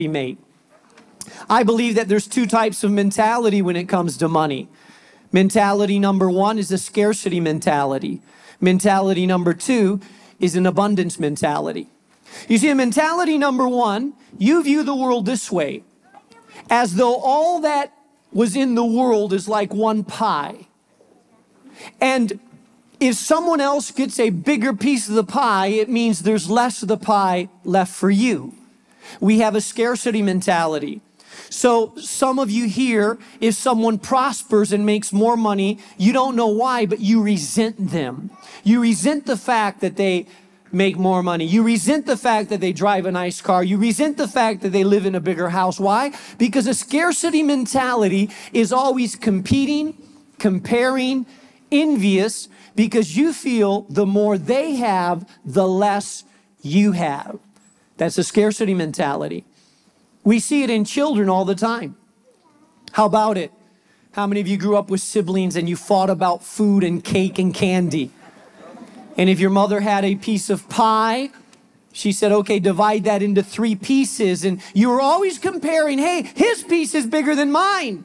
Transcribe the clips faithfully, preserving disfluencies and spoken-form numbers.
be made. I believe that there's two types of mentality when it comes to money. Mentality number one is a scarcity mentality. Mentality number two is an abundance mentality. You see, in mentality number one, you view the world this way, as though all that was in the world is like one pie. And if someone else gets a bigger piece of the pie, it means there's less of the pie left for you. We have a scarcity mentality. So some of you here, if someone prospers and makes more money, you don't know why, but you resent them. You resent the fact that they make more money. You resent the fact that they drive a nice car. You resent the fact that they live in a bigger house. Why? Because a scarcity mentality is always competing, comparing, envious, because you feel the more they have, the less you have. That's a scarcity mentality. We see it in children all the time. How about it? How many of you grew up with siblings and you fought about food and cake and candy? And if your mother had a piece of pie, she said, okay, divide that into three pieces. And you were always comparing, hey, his piece is bigger than mine.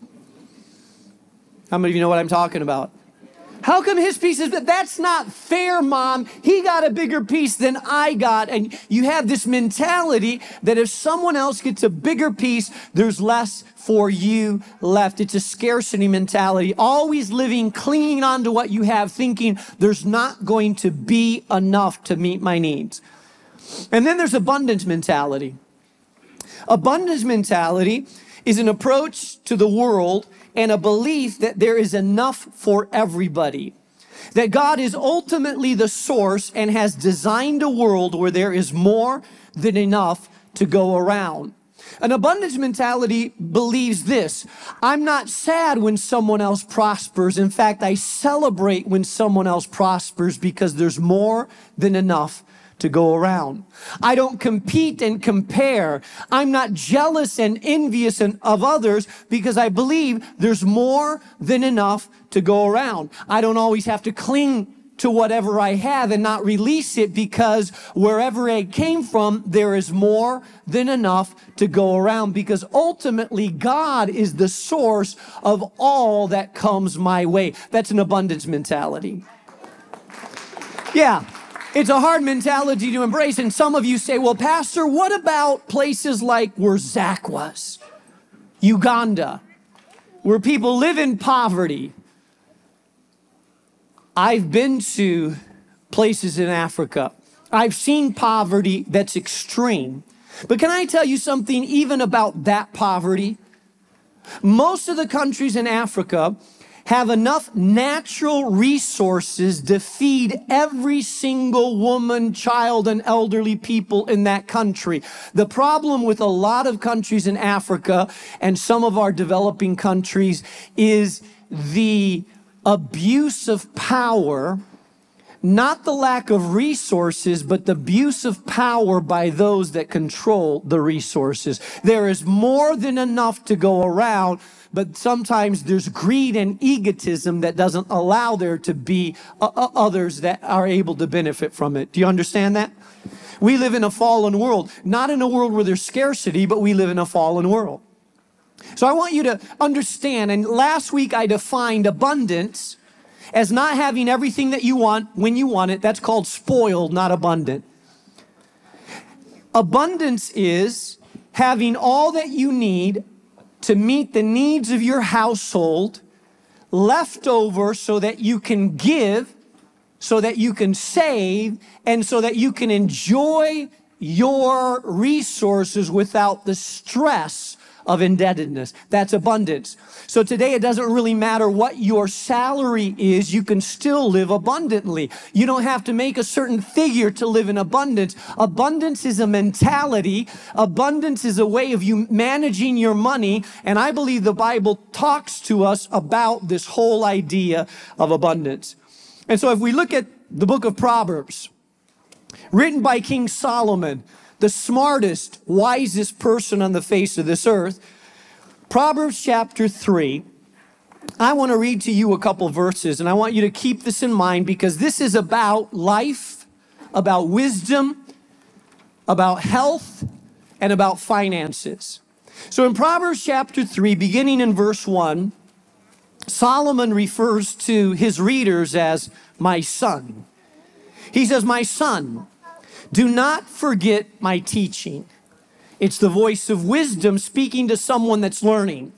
How many of you know what I'm talking about? How come his piece is, that's not fair, Mom. He got a bigger piece than I got. And you have this mentality that if someone else gets a bigger piece, there's less for you left. It's a scarcity mentality. Always living, clinging on to what you have, thinking there's not going to be enough to meet my needs. And then there's abundance mentality. Abundance mentality is an approach to the world and a belief that there is enough for everybody. That God is ultimately the source and has designed a world where there is more than enough to go around. An abundance mentality believes this: I'm not sad when someone else prospers. In fact, I celebrate when someone else prospers because there's more than enough to go around. I don't compete and compare. I'm not jealous and envious of others because I believe there's more than enough to go around. I don't always have to cling to whatever I have and not release it because wherever I came from, there is more than enough to go around because ultimately God is the source of all that comes my way. That's an abundance mentality. Yeah. It's a hard mentality to embrace. And some of you say, well, Pastor, what about places like where Zach was? Uganda, where people live in poverty. I've been to places in Africa. I've seen poverty that's extreme. But can I tell you something even about that poverty? Most of the countries in Africa have enough natural resources to feed every single woman, child, and elderly people in that country. The problem with a lot of countries in Africa and some of our developing countries is the abuse of power, not the lack of resources, but the abuse of power by those that control the resources. There is more than enough to go around, but sometimes there's greed and egotism that doesn't allow there to be uh, others that are able to benefit from it. Do you understand that? We live in a fallen world, not in a world where there's scarcity, but we live in a fallen world. So I want you to understand, and last week I defined abundance as not having everything that you want when you want it. That's called spoiled, not abundant. Abundance is having all that you need to meet the needs of your household, left over so that you can give, so that you can save, and so that you can enjoy your resources without the stress of indebtedness. That's abundance. So today it doesn't really matter what your salary is, you can still live abundantly. You don't have to make a certain figure to live in abundance. Abundance is a mentality. Abundance is a way of you managing your money. And I believe the Bible talks to us about this whole idea of abundance. And so if we look at the book of Proverbs, written by King Solomon, the smartest, wisest person on the face of this earth, Proverbs chapter three, I want to read to you a couple verses, and I want you to keep this in mind because this is about life, about wisdom, about health, and about finances. So in Proverbs chapter three, beginning in verse one, Solomon refers to his readers as my son. He says, my son, do not forget my teaching. It's the voice of wisdom speaking to someone that's learning.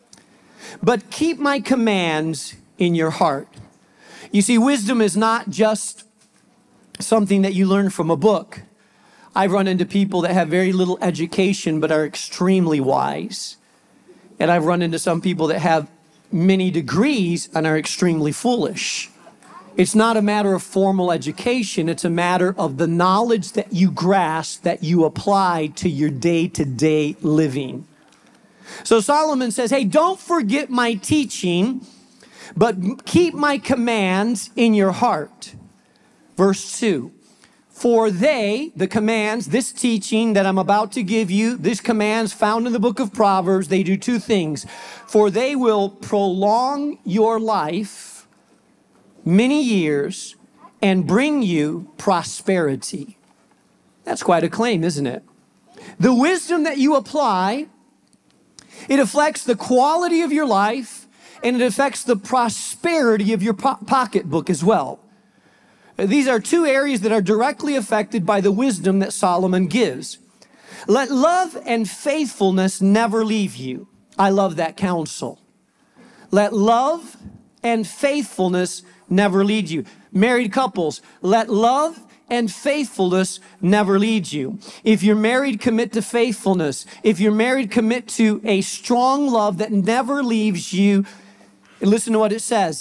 But keep my commands in your heart. You see, wisdom is not just something that you learn from a book. I've run into people that have very little education but are extremely wise. And I've run into some people that have many degrees and are extremely foolish. It's not a matter of formal education. It's a matter of the knowledge that you grasp, that you apply to your day-to-day living. So Solomon says, hey, don't forget my teaching, but keep my commands in your heart. Verse two, for they, the commands, this teaching that I'm about to give you, these commands found in the book of Proverbs, they do two things. For they will prolong your life many years and bring you prosperity. That's quite a claim, isn't it? The wisdom that you apply, it affects the quality of your life, and it affects the prosperity of your po- pocketbook as well. These are two areas that are directly affected by the wisdom that Solomon gives. Let love and faithfulness never leave you. I love that counsel. Let love and faithfulness never lead you. Married couples, let love and faithfulness never lead you. If you're married, commit to faithfulness. If you're married, commit to a strong love that never leaves you. And listen to what it says.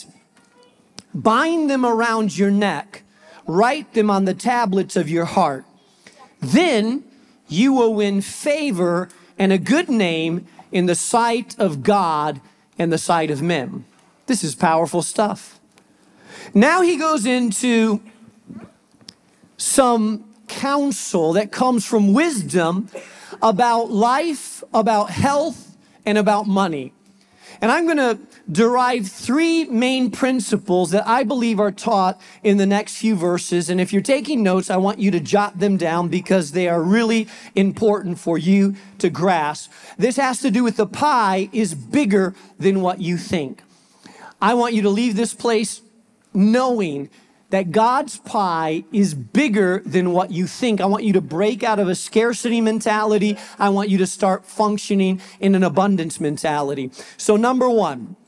Bind them around your neck. Write them on the tablets of your heart. Then you will win favor and a good name in the sight of God and the sight of men. This is powerful stuff. Now he goes into some counsel that comes from wisdom about life, about health, and about money. And I'm going to derive three main principles that I believe are taught in the next few verses. And if you're taking notes, I want you to jot them down because they are really important for you to grasp. This has to do with the pie is bigger than what you think. I want you to leave this place knowing that God's pie is bigger than what you think. I want you to break out of a scarcity mentality. I want you to start functioning in an abundance mentality. So number one,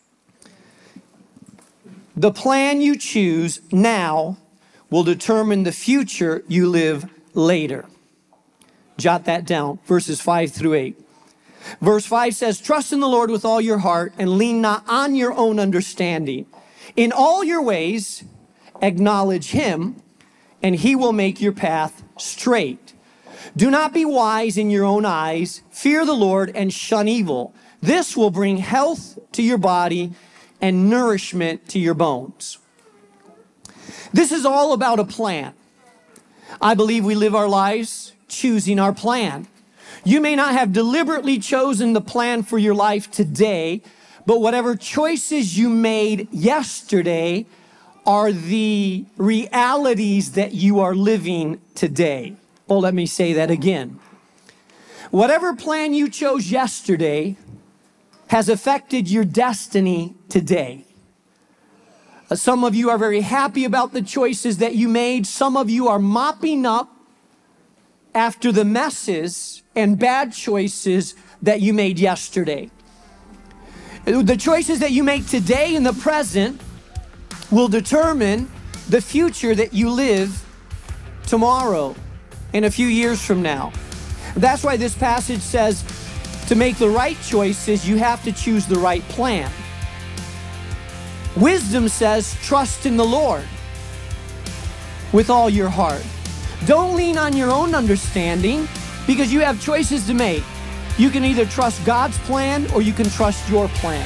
the plan you choose now will determine the future you live later. Jot that down, verses five through eight. Verse five says, trust in the Lord with all your heart and lean not on your own understanding. In all your ways, acknowledge him, and he will make your path straight. Do not be wise in your own eyes. Fear the Lord and shun evil. This will bring health to your body and nourishment to your bones. This is all about a plan. I believe we live our lives choosing our plan. You may not have deliberately chosen the plan for your life today, but whatever choices you made yesterday are the realities that you are living today. Oh, let me say that again. Whatever plan you chose yesterday has affected your destiny today. Uh, some of you are very happy about the choices that you made. Some of you are mopping up after the messes and bad choices that you made yesterday. The choices that you make today in the present will determine the future that you live tomorrow and a few years from now. That's why this passage says to make the right choices, you have to choose the right plan. Wisdom says, trust in the Lord with all your heart. Don't lean on your own understanding because you have choices to make. You can either trust God's plan or you can trust your plan.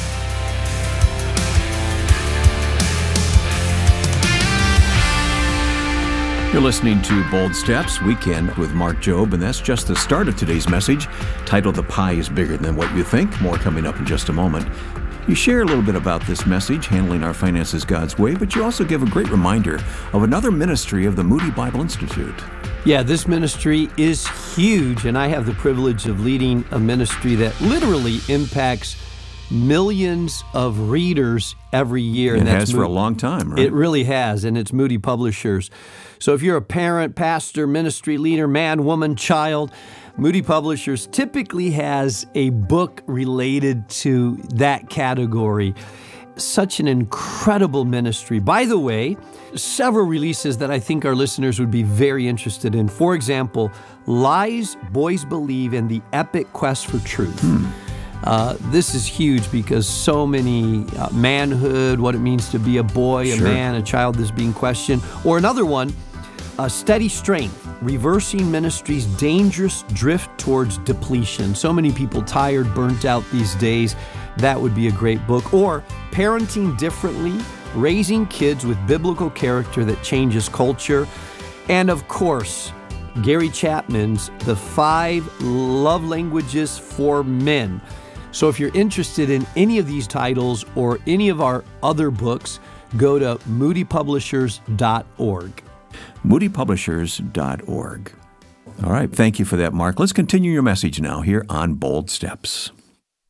You're listening to Bold Steps Weekend with Mark Jobe, and that's just the start of today's message, titled The Pie is Bigger Than What You Think. More coming up in just a moment. You share a little bit about this message, Handling Our Finances God's Way, but you also give a great reminder of another ministry of the Moody Bible Institute. Yeah, this ministry is huge, and I have the privilege of leading a ministry that literally impacts millions of readers every year. It and that's has for a long time, right? It really has, and it's Moody Publishers. So if you're a parent, pastor, ministry leader, man, woman, child, Moody Publishers typically has a book related to that category. Such an incredible ministry. By the way, several releases that I think our listeners would be very interested in. For example, Lies Boys Believe and the Epic Quest for Truth. Hmm. Uh, this is huge because so many uh, manhood, what it means to be a boy, Sure. a man, a child is being questioned. Or another one, uh, Steady Strength, Reversing Ministry's Dangerous Drift Towards Depletion. So many people tired, burnt out these days. That would be a great book. Or Parenting Differently, Raising Kids with Biblical Character that Changes Culture. And of course, Gary Chapman's The Five Love Languages for Men. So if you're interested in any of these titles or any of our other books, go to moody publishers dot org. moody publishers dot org. All right, thank you for that, Mark. Let's continue your message now here on Bold Steps.